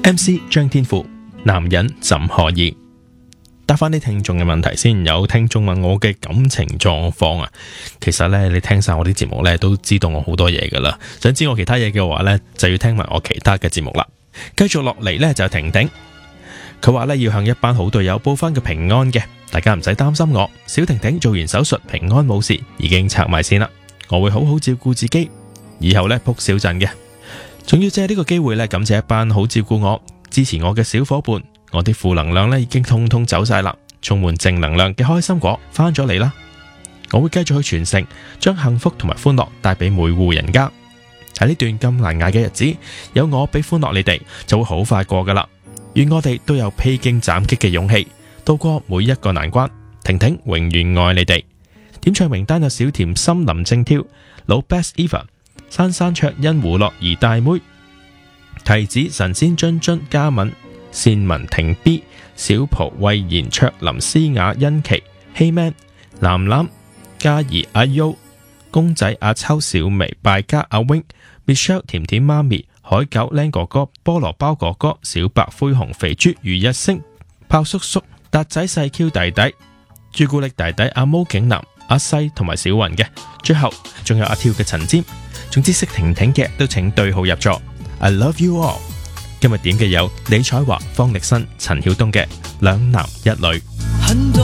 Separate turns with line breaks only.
MC 張天賦，男人怎可以？答翻啲聽眾嘅問題先。有聽眾問我嘅感情狀況啊，其實呢，你聽晒我啲節目呢，都知道我好多嘢噶啦。想知我其他嘢嘅話呢，就要聽埋我其他嘅節目啦。繼續落嚟呢，就係婷婷，佢話呢，要向一班好隊友報翻個平安嘅，大家唔使擔心我。小婷婷做完手術平安冇事，已經拆埋線啦。我會好好照顧自己，以後呢，撲少陣嘅。仲要借呢個機會呢，感謝一班好照顧我、支持我嘅小伙伴。我啲負能量呢已經通通走晒啦，充滿正能量嘅開心果翻咗嚟啦。我會繼續去傳承，將幸福同埋歡樂帶俾每戶人家。喺呢段咁難捱嘅日子，有我俾歡樂你哋，就會好快過噶啦。願我哋都有披荊斬棘嘅勇氣，度過每一個難關。婷婷永遠愛你哋。點唱名單有小甜心林正挑、老 Best Eva、珊珊卓欣、胡樂兒大妹、提子神仙津津嘉敏、善文婷 B、小蒲慧賢、卓林思雅、欣琪、希 man、藍藍、嘉怡、阿 U、公仔阿秋、小薇、敗家阿 wing、Michelle、甜甜媽咪、海狗、靚哥哥、菠蘿包哥哥、小白、灰熊、肥豬、如日升、炮叔叔、達仔、細 Q 弟弟、朱古力弟弟、阿毛景南、阿西同埋小雲嘅。最後仲有阿跳嘅陳尖。總之識婷婷嘅都請對號入座。I love you all。今日點嘅有李彩華、方力申、陳曉東嘅兩男一女。